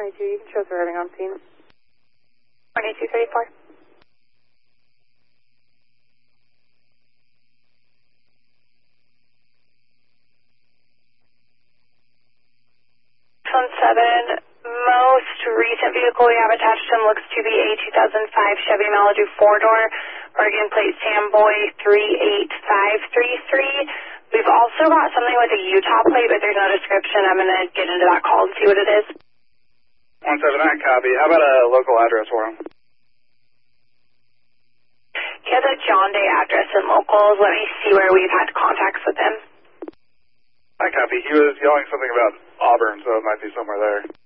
22, you can show us arriving on scene. 2234. Most recent vehicle we have attached to him looks to be a 2005 Chevy Malibu 4-door, Oregon plate Samboy 38533. We've also got something with a Utah plate, but there's no description. I'm going to get into that call and see what it is. 179, copy. How about a local address for him? He has a John Day address in locals. Let me see where we've had contacts with him. I copy. He was yelling something about Auburn, so it might be somewhere there.